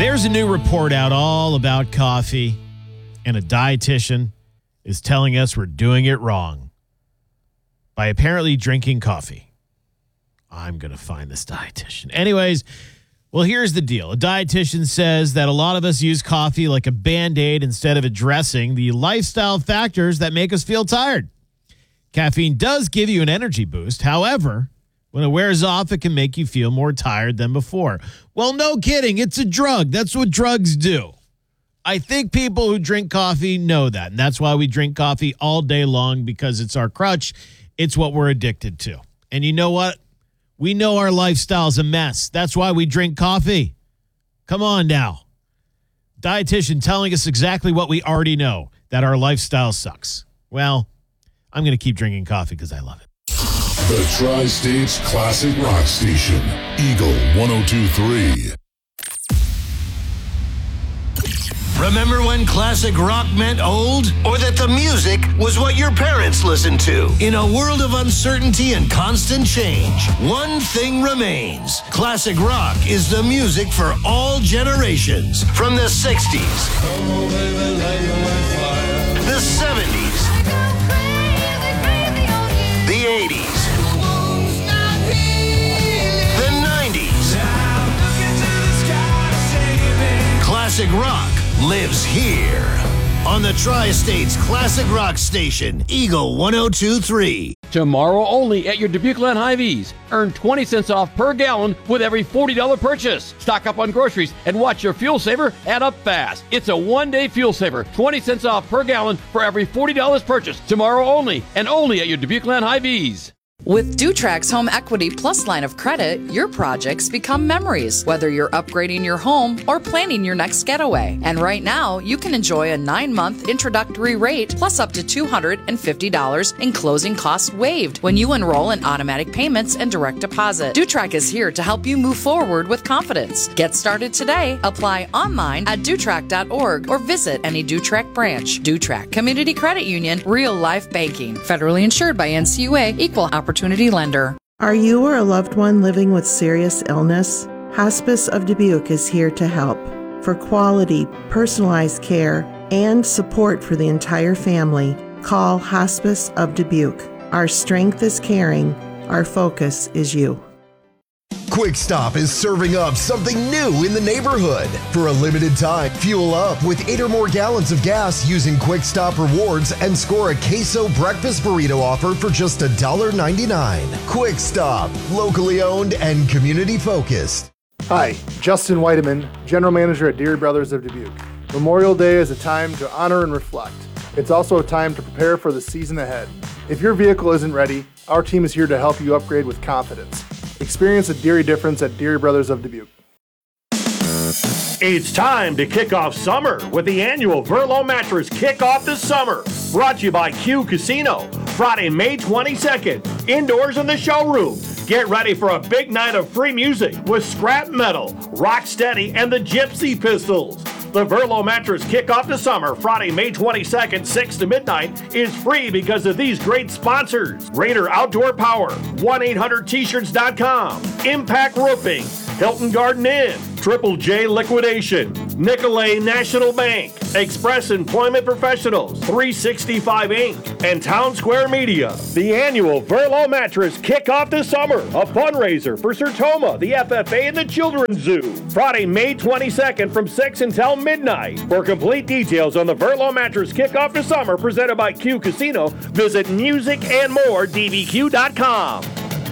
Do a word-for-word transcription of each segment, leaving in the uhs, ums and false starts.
There's a new report out all about coffee, and a dietitian is telling us we're doing it wrong by apparently drinking coffee. I'm going to find this dietitian. Anyways, well, here's the deal. A dietitian says that a lot of us use coffee like a Band-Aid instead of addressing the lifestyle factors that make us feel tired. Caffeine does give you an energy boost. However, when it wears off, it can make you feel more tired than before. Well, no kidding. It's a drug. That's what drugs do. I think people who drink coffee know that, and that's why we drink coffee all day long, because it's our crutch. It's what we're addicted to. And you know what? We know our lifestyle's a mess. That's why we drink coffee. Come on now. Dietitian telling us exactly what we already know, that our lifestyle sucks. Well, I'm going to keep drinking coffee because I love it. The Tri-States Classic Rock Station, Eagle one oh two point three. Remember when classic rock meant old? Or that the music was what your parents listened to? In a world of uncertainty and constant change, one thing remains. Classic rock is the music for all generations. From the sixties, the seventies, the eighties, the nineties. Classic rock lives here on the Tri-States Classic Rock Station, Eagle one oh two point three. Tomorrow only at your Dubuque Land Hy-Vees. Earn twenty cents off per gallon with every forty dollars purchase. Stock up on groceries and watch your fuel saver add up fast. It's a one-day fuel saver. twenty cents off per gallon for every forty dollars purchase. Tomorrow only, and only at your Dubuque Land Hy-Vees. With Dutrax Home Equity Plus line of credit, your projects become memories, whether you're upgrading your home or planning your next getaway. And right now, you can enjoy a nine-month introductory rate plus up to two hundred fifty dollars in closing costs waived when you enroll in automatic payments and direct deposit. Dutrax is here to help you move forward with confidence. Get started today. Apply online at dutrax dot org or visit any Dutrax branch. Dutrax Community Credit Union, real life banking. Federally insured by N C U A, equal opportunity lender. Are you or a loved one living with serious illness? Hospice of Dubuque is here to help. For quality, personalized care and support for the entire family, call Hospice of Dubuque. Our strength is caring. Our focus is you. Quick Stop is serving up something new in the neighborhood. For a limited time, fuel up with eight or more gallons of gas using Quick Stop rewards and score a queso breakfast burrito offer for just one dollar ninety-nine. Quick Stop, locally owned and community focused. Hi, Justin Whiteman, General Manager at Deere Brothers of Dubuque. Memorial Day is a time to honor and reflect. It's also a time to prepare for the season ahead. If your vehicle isn't ready, our team is here to help you upgrade with confidence. Experience a Deere difference at Deere Brothers of Dubuque. It's time to kick off summer with the annual Verlo Mattress Kick Off the Summer. Brought to you by Q Casino. Friday, May twenty-second. Indoors in the showroom. Get ready for a big night of free music with Scrap Metal, Rocksteady, and the Gypsy Pistols. The Verlo Mattress Kick Off the Summer, Friday, May twenty-second, six to midnight, is free because of these great sponsors. Raider Outdoor Power, one eight hundred t shirts dot com, Impact Roofing, Hilton Garden Inn, Triple J Liquidation, Nicolay National Bank, Express Employment Professionals, three sixty-five Incorporated, and Town Square Media. The annual Verlo Mattress Kick Off the Summer, a fundraiser for Sertoma, the F F A, and the Children's Zoo. Friday, May twenty-second from six until midnight. For complete details on the Verlo Mattress Kick Off the Summer presented by Q Casino, visit music and more d b q dot com.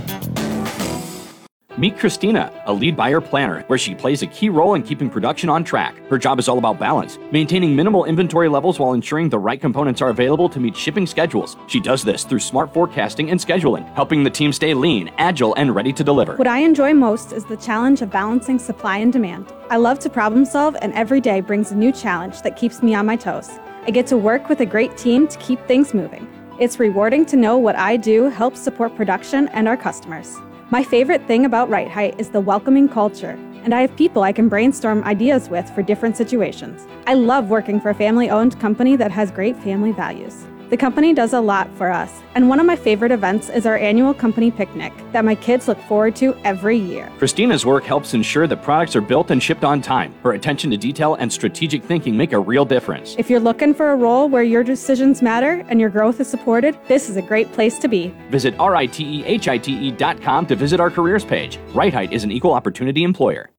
Meet Christina, a lead buyer planner, where she plays a key role in keeping production on track. Her job is all about balance, maintaining minimal inventory levels while ensuring the right components are available to meet shipping schedules. She does this through smart forecasting and scheduling, helping the team stay lean, agile, and ready to deliver. What I enjoy most is the challenge of balancing supply and demand. I love to problem solve, and every day brings a new challenge that keeps me on my toes. I get to work with a great team to keep things moving. It's rewarding to know what I do helps support production and our customers. My favorite thing about Right Height is the welcoming culture, and I have people I can brainstorm ideas with for different situations. I love working for a family-owned company that has great family values. The company does a lot for us, and one of my favorite events is our annual company picnic that my kids look forward to every year. Christina's work helps ensure that products are built and shipped on time. Her attention to detail and strategic thinking make a real difference. If you're looking for a role where your decisions matter and your growth is supported, this is a great place to be. Visit R I T E H I T E dot com to visit our careers page. Right Height is an equal opportunity employer.